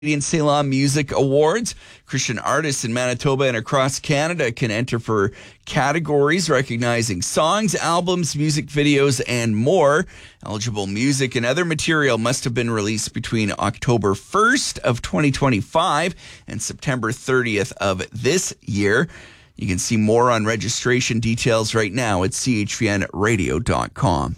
Canadian Salon Music Awards. Christian artists in Manitoba and across Canada can enter for categories recognizing songs, albums, music videos, and more. Eligible music and other material must have been released between October 1st of 2025 and September 30th of this year. You can see more on registration details right now at chvnradio.com.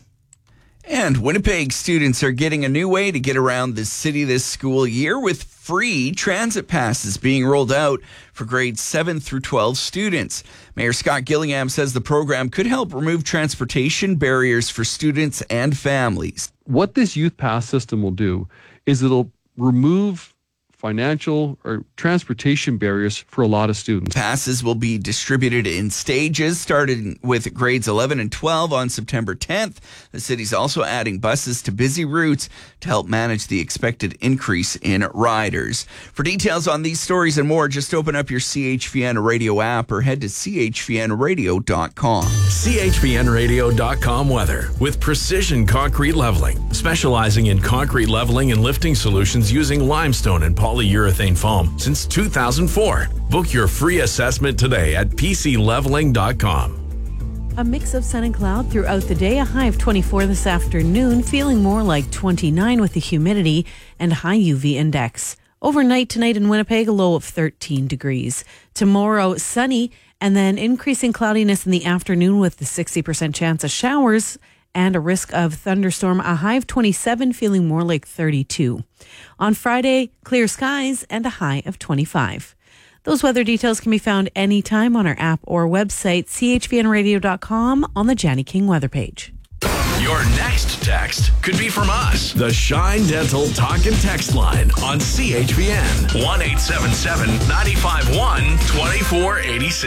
And Winnipeg students are getting a new way to get around the city this school year with free transit passes being rolled out for grades 7 through 12 students. Mayor Scott Gillingham says the program could help remove transportation barriers for students and families. What this youth pass system will do is it'll remove financial or transportation barriers for a lot of students. Passes will be distributed in stages, starting with grades 11 and 12 on September 10th. The city's also adding buses to busy routes to help manage the expected increase in riders. For details on these stories and more, just open up your CHVN Radio app or head to chvnradio.com. chvnradio.com weather with Precision Concrete Leveling, specializing in concrete leveling and lifting solutions using limestone and polyurethane foam since 2004. Book your free assessment today at pcleveling.com. A mix of sun and cloud throughout the day, a high of 24 this afternoon, feeling more like 29 with the humidity and high UV index. Overnight tonight in Winnipeg, a low of 13 degrees. Tomorrow, sunny and then increasing cloudiness in the afternoon with the 60% chance of showers and a risk of thunderstorm, a high of 27, feeling more like 32. On Friday, clear skies and a high of 25. Those weather details can be found anytime on our app or website, chvnradio.com, on the Janny King weather page. Your next text could be from us. The Shine Dental Talk and Text line on CHVN 1-877-951-2486.